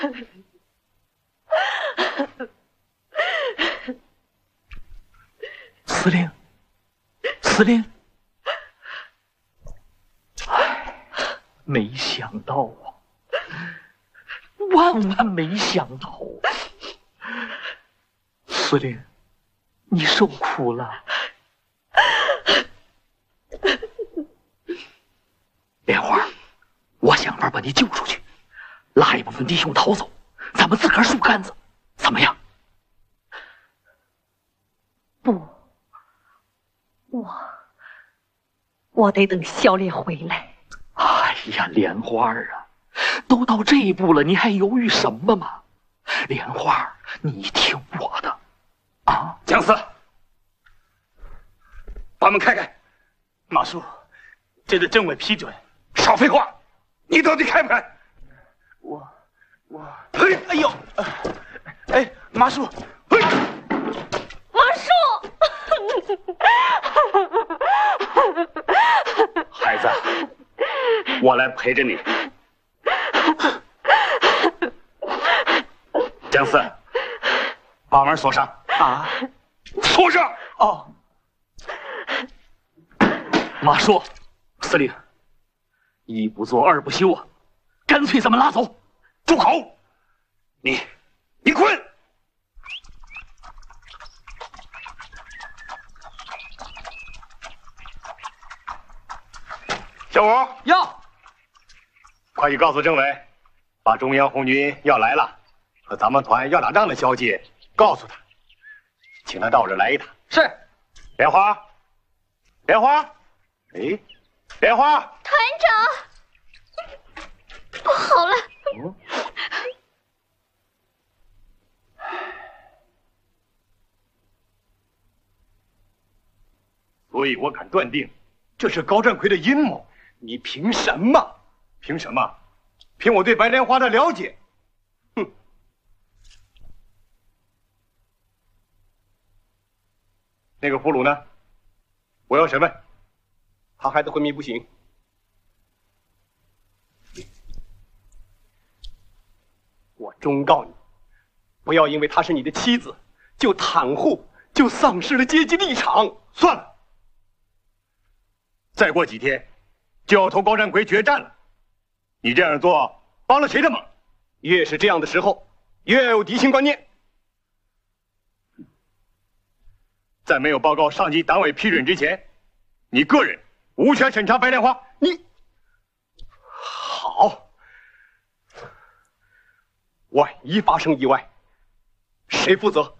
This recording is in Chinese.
司令，司令，哎，没想到啊，万万没想到，司令，你受苦了。莲花，我想法把你救出去，拉一部分弟兄逃走，咱们自个儿树干子，怎么样？ 不，我得等小烈回来。 哎呀，莲花啊，都到这一步了，你还犹豫什么嘛？莲花，你听我的，啊！ 姜四，把门开开。马叔，这得政委批准。少废话，你到底开不开？我，嘿，哎呦，哎，马叔，嘿， 马叔， 孩子，我来陪着你。姜四，把门锁上。啊，锁上。 哦，马叔，司令，一不做二不休啊，干脆咱们拉走。 住口！你滚！小五， 要， 快去告诉政委，把中央红军要来了和咱们团要打仗的消息告诉他，请他到这来一趟。 是。 莲花，莲花，哎，莲花， 团长，不好了！ 所以我敢断定，这是高占奎的阴谋。你凭什么？凭什么？凭我对白莲花的了解。哼！那个俘虏呢？我要审问。他还在昏迷不醒。我忠告你，不要因为她是你的妻子，就袒护，就丧失了阶级立场。算了。再过几天就要同高占奎决战了，你这样做帮了谁的忙？越是这样的时候，越要有敌情观念。在没有报告上级党委批准之前，你个人无权审查白莲花。你好，万一发生意外，谁负责？